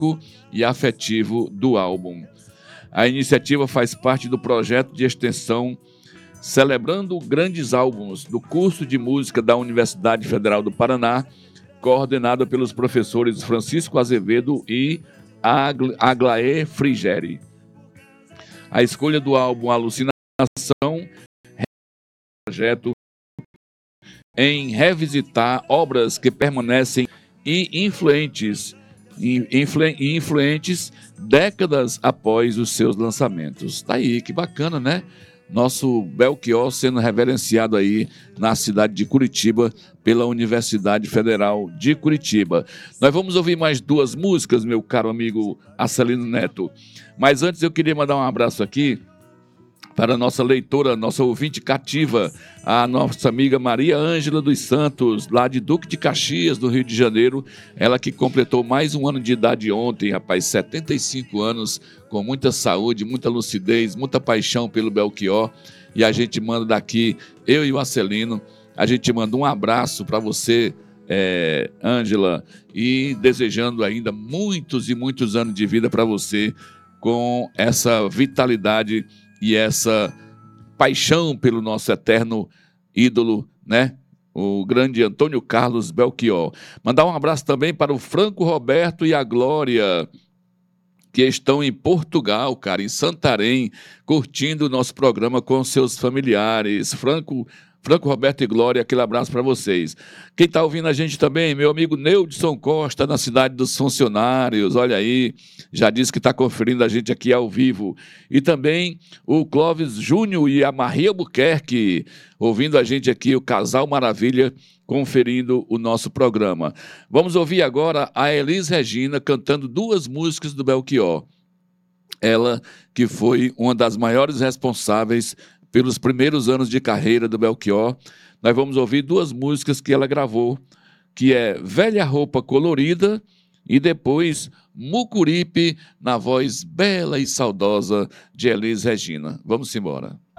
e afetivo do álbum. A iniciativa faz parte do projeto de extensão Celebrando Grandes Álbuns do curso de música da Universidade Federal do Paraná, coordenado pelos professores Francisco Azevedo e Aglaé Frigeri. A escolha do álbum Alucinação é um projeto em revisitar obras que permanecem influentes décadas após os seus lançamentos. Tá aí, que bacana, né? Nosso Belchior sendo reverenciado aí na cidade de Curitiba pela Universidade Federal de Curitiba. Nós vamos ouvir mais duas músicas, meu caro amigo Acelino Neto. Mas antes eu queria mandar um abraço aqui para a nossa leitora, nossa ouvinte cativa, a nossa amiga Maria Ângela dos Santos, lá de Duque de Caxias, no Rio de Janeiro. Ela que completou mais um ano de idade ontem, rapaz, 75 anos, com muita saúde, muita lucidez, muita paixão pelo Belchior. E a gente manda daqui, eu e o Acelino, a gente manda um abraço para você, Ângela, e desejando ainda muitos e muitos anos de vida para você, com essa vitalidade e essa paixão pelo nosso eterno ídolo, né? O grande Antônio Carlos Belchior. Mandar um abraço também para o Franco Roberto e a Glória, que estão em Portugal, cara, em Santarém, curtindo o nosso programa com seus familiares. Franco Roberto e Glória, aquele abraço para vocês. Quem está ouvindo a gente também, meu amigo Neudson Costa, na Cidade dos Funcionários, olha aí, já disse que está conferindo a gente aqui ao vivo. E também o Clóvis Júnior e a Maria Albuquerque, ouvindo a gente aqui, o Casal Maravilha, conferindo o nosso programa. Vamos ouvir agora a Elis Regina cantando duas músicas do Belchior. Ela que foi uma das maiores responsáveis pelos primeiros anos de carreira do Belchior. Nós vamos ouvir duas músicas que ela gravou, que é Velha Roupa Colorida e depois Mucuripe, na voz bela e saudosa de Elis Regina. Vamos embora.